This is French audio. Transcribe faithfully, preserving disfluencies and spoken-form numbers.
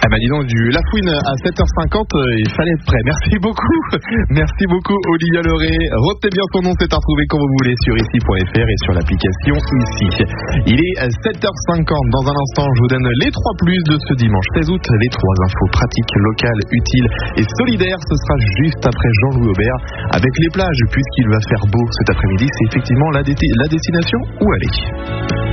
bah dis donc, du Lafouine à sept heures cinquante, euh, il fallait être prêt. Merci beaucoup. Merci beaucoup, Olivia Leray. Retenez bien son nom, c'est à retrouver quand vous voulez sur ici point f r et sur l'application Ici. Il est sept heures cinquante. Dans un instant, je vous donne les trois plus de ce dimanche seize août. Les trois infos pratiques, locales, utiles et solidaires. Ce sera juste après Jean-Louis Aubert avec les plages, puisqu'il va faire beau cet après-midi. C'est effectivement la, dé- la destination où aller.